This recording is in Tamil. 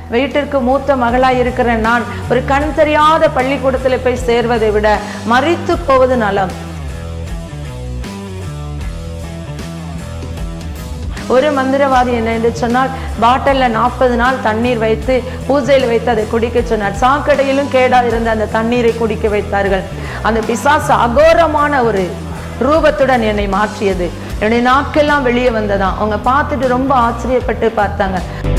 வீட்டிற்கு மூத்த மகளாய் இருக்கிற நான் ஒரு கண் தெரியாத பள்ளிக்கூடத்தில் போய் சேர்வதை விட மரித்து போவது நலம். ஒரு மந்திரவாதி என்ன என்று சொன்னால் பாட்டில்ல 40 நாள் தண்ணீர் வைத்து பூஜையில் வைத்து அதை குடிக்க சொன்னார். சாக்கடையிலும் கேடா இருந்த அந்த தண்ணீரை குடிக்க வைத்தார்கள். அந்த பிசாசு அகோரமான ஒரு ரூபத்துடன் என்னை மாற்றியது. என்னுடைய நாக்கெல்லாம் வெளியே வந்ததான். அவங்க பார்த்துட்டு ரொம்ப ஆச்சரியப்பட்டு பார்த்தாங்க.